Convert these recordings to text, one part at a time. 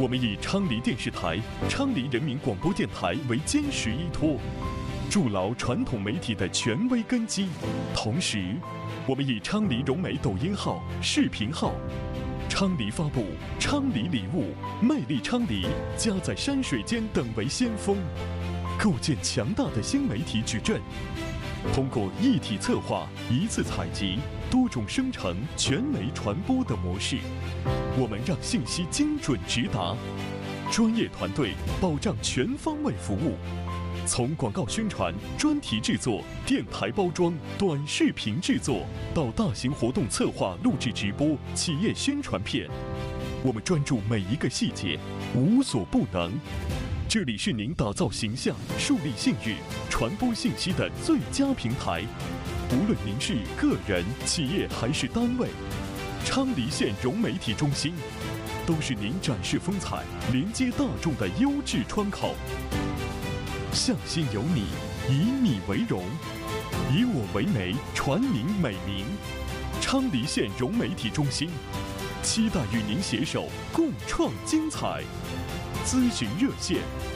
我们以昌黎电视台、昌黎人民广播电台为坚实依托，筑牢传统媒体的权威根基。同时，我们以昌黎融媒抖音号、视频号、昌黎发布、昌黎礼物、魅力昌黎、家在山水间等为先锋，构建强大的新媒体矩阵。通过一体策划、一次采集、多种生成、全媒传播的模式，我们让信息精准直达，专业团队保障全方位服务。从广告宣传、专题制作、电台包装、短视频制作，到大型活动策划、录制直播、企业宣传片，我们专注每一个细节，无所不能。这里是您打造形象、树立信誉、传播信息的最佳平台。无论您是个人、企业还是单位，昌黎县融媒体中心都是您展示风采、连接大众的优质窗口。向心有你，以你为荣，以我为媒，传您美名。昌黎县融媒体中心，期待与您携手共创精彩。咨询热线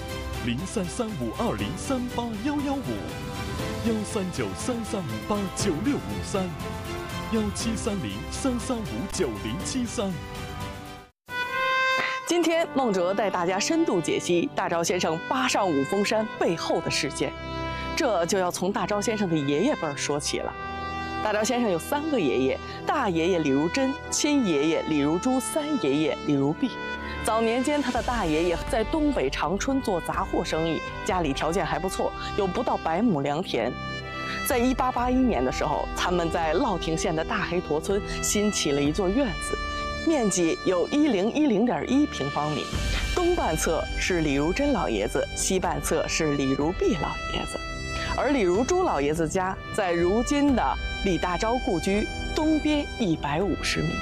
：033520381155，1393389653，1730-335-9073。 今天孟哲带大家深度解析大昭先生扒上五峰山背后的事件，这就要从大昭先生的爷爷辈儿说起了。大昭先生有3个爷爷，大爷爷李如珍、亲爷爷李如珠、三爷爷李如弼。早年间，他的大爷爷在东北长春做杂货生意，家里条件还不错，有不到100亩良田。在1881年的时候，他们在乐亭县的大黑坨村新起了一座院子，面积有1010.1平方米，东半侧是李如珍老爷子，西半侧是李如弼老爷子，而李如珠老爷子家在如今的李大钊故居东边150米。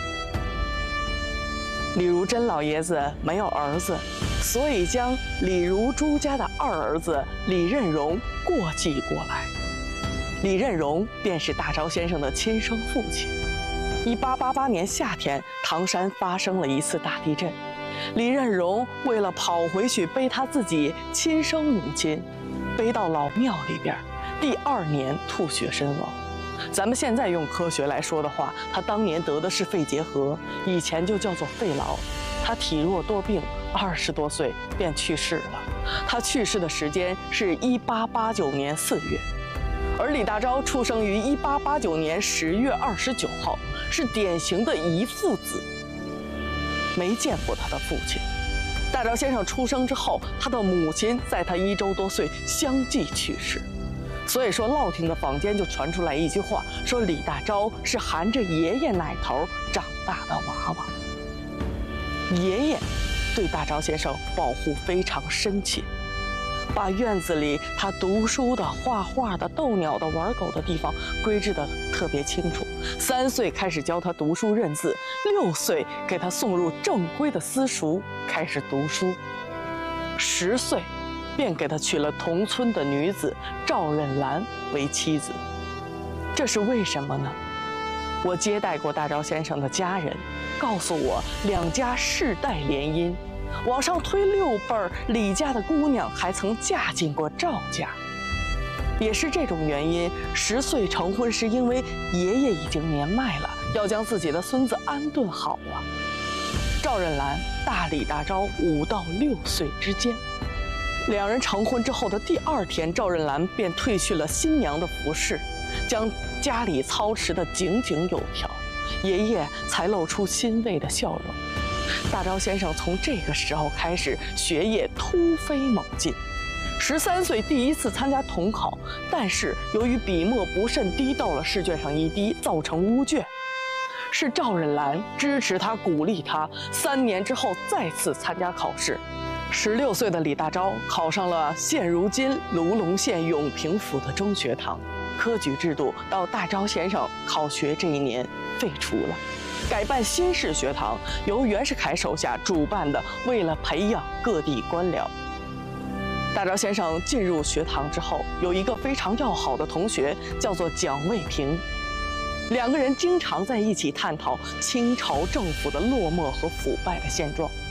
李如珍老爷子没有儿子，所以将李如珠家的2儿子李任荣过继过来。李任荣便是大钊先生的亲生父亲。1888年夏天，唐山发生了一次大地震，李任荣为了跑回去背他自己亲生母亲，背到老庙里边，第2年吐血身亡。咱们现在用科学来说的话，他当年得的是肺结核，以前就叫做肺痨。他体弱多病，20多岁便去世了。他去世的时间是1889年4月，而李大钊出生于1889年10月29号，是典型的遗腹子，没见过他的父亲。大钊先生出生之后，他的母亲在他1周多岁相继去世。所以说，乐亭的坊间就传出来一句话，说李大钊是含着爷爷奶头长大的娃娃。爷爷对大钊先生保护非常深切，把院子里他读书的、画画的、逗鸟的、玩狗的地方规制得特别清楚。3岁开始教他读书认字，6岁给他送入正规的私塾开始读书，10岁便给他娶了同村的女子赵任兰为妻子。这是为什么呢？我接待过大钊先生的家人，告诉我2家世代联姻，往上推6辈儿，李家的姑娘还曾嫁进过赵家。也是这种原因，10岁成婚是因为爷爷已经年迈了，要将自己的孙子安顿好啊。赵任兰大李大钊5到6岁之间。2人成婚之后的第2天，赵任兰便褪去了新娘的服饰，将家里操持得井井有条，爷爷才露出欣慰的笑容。大钊先生从这个时候开始学业突飞猛进，13岁第1次参加统考，但是由于笔墨不甚，滴到了试卷上一滴，造成乌卷。是赵任兰支持他、鼓励他，3年之后再次参加考试。16岁的李大钊考上了现如今卢龙县永平府的中学堂，科举制度到大钊先生考学这一年废除了，改办新式学堂，由袁世凯手下主办的，为了培养各地官僚。大钊先生进入学堂之后，有一个非常要好的同学，叫做蒋渭平，2个人经常在一起探讨清朝政府的落寞和腐败的现状。